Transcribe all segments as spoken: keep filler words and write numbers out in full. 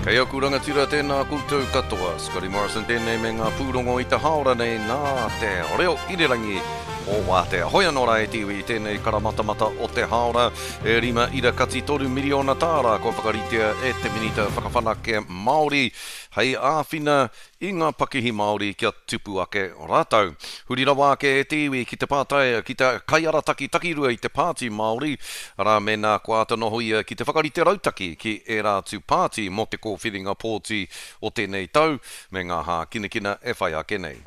Kei au kurangatira tēnā koutou katoa, Scotty Morrison tēnei me ngā pūrongo i te haora nei nā te reo irirangi o wā te hoia nora e tiwi tēnei karamatamata o te haora e rima ira kati toru miliona tāra ko whakaritea e te minita whakawhanake Māori hei āwhina i ngā pakihi Māori kia tupu ake rātau. Hurira wā ke e tiwi ki te pātai ki te kaiarataki takirua i te pāti Māori ara me nā kuata noho ia ki te whakarite rautaki ki e rātu pāti mo te kōwhiringa pōti o tēnei tau me ngā hā kinakina e whai ake nei.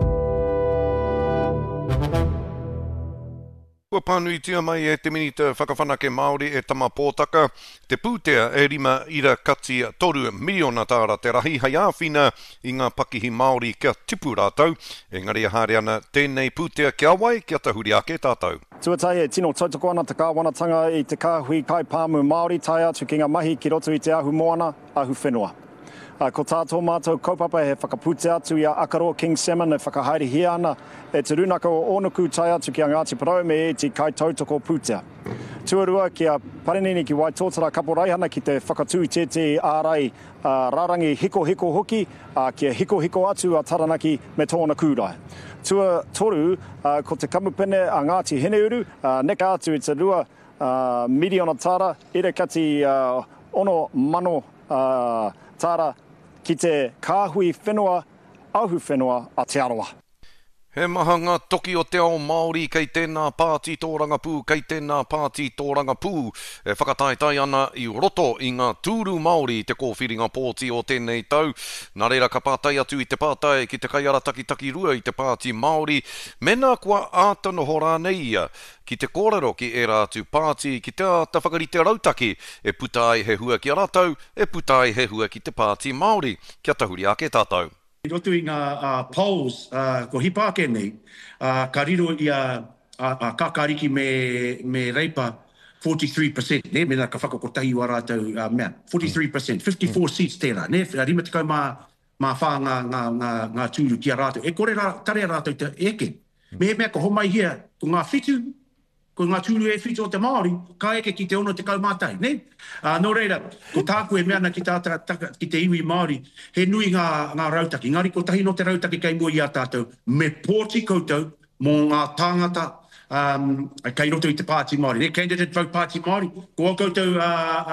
Kua pānui tia mai e te minita whakawhanake Māori e tama pōtaka, te pūtea e rima ira kati toru miliona tāra te rahi hei āwhina i ngā pakihi Māori kia tipu rātau, engari a haere ana tēnei pūtea kia wai kia tahuri ake tātou. Tuatai e tino tautoko ana te kāwanatanga i te kāhui kai pāmu Māori tai atu ki ngā mahi ki roto i te ahu moana, ahu whenua. Uh, ko tātou mātou kaupapa he whakapute atu i a Akaroa King Salmon e whakahaere hia ana e te runaka o onuku tai atu ki a Ngāti Porou me e te kai tautoko putea. Tuarua ki a Parenini ki Waitōtara kapo raihana ki te whakatui tete ārai uh, rarangi hiko hiko hoki uh, ki a hiko hiko atu a Taranaki me tōna kūrai. Tua toru uh, ko te kamupene a Ngāti Heneuru, uh, neka atu i te rua uh, miliona tāra, ere kati uh, ono mano uh, tāra ki te kāhui whenua, auhu whenua a te aroa. He maha ngā toki o te ao Māori kei tēnā pāti tōranga pū, kei tēnā pāti tōranga pū. E whakataetai ana i roto i ngā tūru Māori te kōwhiringa pōti o tēnei tau. Nā reira ka pātai atu i te pātai ki te kaiarataki taki rua i te pāti Māori. Mena kua ātano hora nei ia ki te kōrero ki e rātu pāti ki te āta whakarite rautaki e putai he hua ki a rātau, e putai he hua ki te pāti Māori. Kia tahuri ake tātou. I roto i ngā uh, polls uh, ko hipa ake nei, uh, ka riro i a uh, uh, kakariki me, me reipa forty-three percent, ne, mena ka whakakotahi wa rātou uh, mea, forty-three percent, fifty-four mm. seats tērā, ne, rima te kau mā, mā whā ngā, ngā, ngā, ngā tūru ki a rātou, e kore rā, tare rātou te eke, me mea ko homai hia, ko ngā whitu, ko ngā tūru e whitu o te Māori, ka eke ki te ono te kaumātai, ne? Uh, no reira, ko tāku e meana ki, tātara, taka, ki te iwi Māori, he nui ngā, ngā rautaki. Ngāri ko tahi no te rautaki kei mua i a tātou, me pōti koutou mō ngā tāngata um, kei roto i te pāti Māori. Ne? Candidate vote pāti Māori, ko a koutou uh,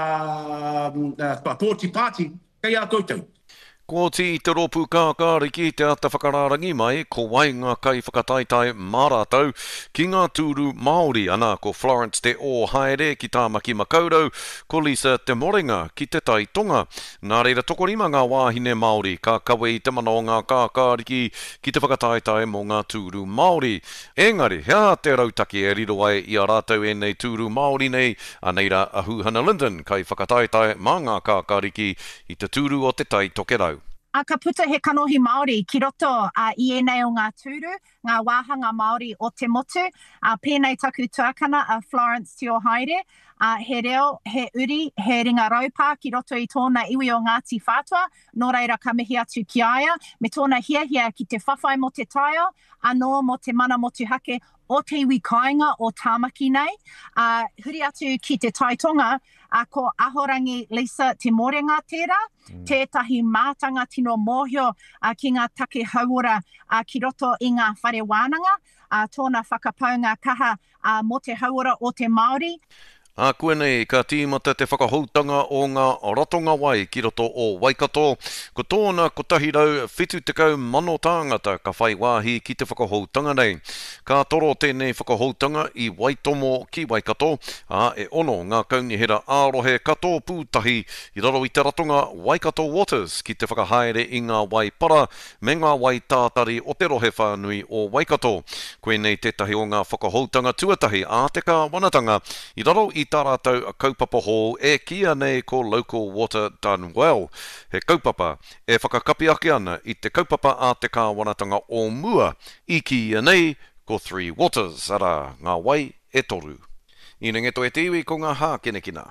uh, uh, pōti pāti, kei a koutou. Ko ti te ropu kākāriki te ata whakararangi mai, ko wai ngā kai whakataitai mārātau ki ngā tūru Māori ana ko Florence te o haere ki Tāmaki Makaurau, ko Lisa te morenga ki te Taitonga. Nā reira tokorima ngā wāhine Māori ka kawe i te mana o ngā kākāriki ki te whakataitai mō ngā tūru Māori. Engari, hea te rautaki e riro ai i a rātau e nei tūru Māori nei, aneira ahu Hannah Linden kai whakataitai mā ngā kākāriki i te tūru o te Tai Tokerau. A ka puta he kanohi Māori ki roto uh, i enei o ngā tūru, ngā wāhanga Māori o te motu, uh, pēnei taku tuakana a Florence te o haere, uh, he reo, he uri, he ringa raupā ki roto i tōna iwi o Ngāti Whātua, nō reira ka mihi atu ki aia, me tōna hiahia ki te whawhai mo te taio, anō mo te mana motu hake o te iwi kāinga o Tāmaki nei, uh, huri atu ki te Taitonga, a uh, ko ahorangi Lisa te morenga tērā, mm. tētahi mātanga tino mōhio uh, ki ngā take hauora uh, ki roto i ngā whare wānanga, uh, tōna whakapaunga kaha uh, mo te hauora o te Māori. A koe nei, ka tīmata te whakahoutanga o ngā ratonga wai ki roto o Waikato. Ko tōna kotahi rau whitu te kau mano tāngata ka whai wāhi ki te whakahoutanga nei. Ka toro tēnei whakahoutanga i Waitomo ki Waikato, a e ono ngā kaungihera ārohe kato pūtahi i raro i te ratonga Waikato Waters ki te whakahaere i ngā wai para me ngā wai tātari o te rohe whānui o Waikato. Koe nei tētahi o ngā whakahoutanga tuatahi a te ka wanatanga i raro i tā rātou a kaupapa hō e kia nei ko Local Water Done Well. He kaupapa e whakakapi ake ana i te kaupapa a te kāwanatanga o mua i kia nei ko Three Waters ara ngā wai e toru. I ringeto e te iwi ko ngā hā kenekina.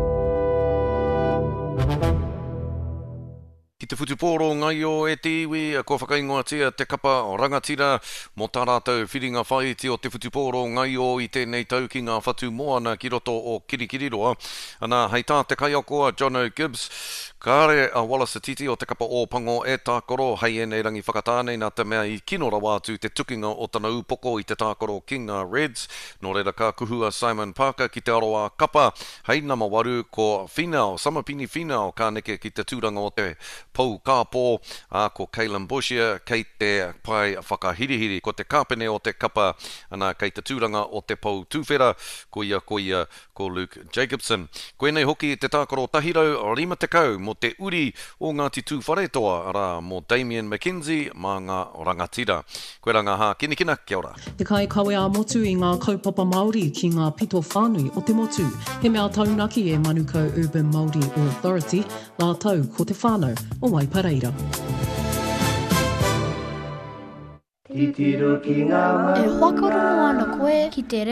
Ki te whutupōro ngai o e te iwi, ko whakaingoatia te kapa o rangatira, mo tā rātou whiringa whaiti o te whutupōro ngai o i tēnei tau ki ngā whatu moana ki roto o Kirikiriroa. Ana hei tā te kai okoa John O'Gibbs, Kāre a wala sa titi o te kapa o pango e tākoro hei e nei rangi whakatānei nā te mea I kino rawa atu te tukinga o tana upoko I te tākoro King uh, Reds. Nō reira ka kuhua Simon Parker ki te aroa kapa. Hei nama waru ko Finau, Samapini Finau ka neke ki te tūranga o te Pou Kāpō. A ko Kalen Boshier kei te pai whakahirihiri ko te kāpene o te kapa. Ana kei te tūranga o te Pou Tūwhera. Ko ia, ko ia, ko Luke Jacobson. Koe nei hoki te tākoro tahirau rima te kau mo te uri o Ngāti Tūwharetoa ara mo Damien McKenzie mā ngā rangatira. Koe ranga ha kinikina, kia ora. Te kai kawe a motu I ngā kaupapa Māori ki ngā pito whānui o te motu. He mea taunaki e Manukau Urban Māori Authority, nā tau ko te whānau o Waipareira. E whakarongo ana koe ki te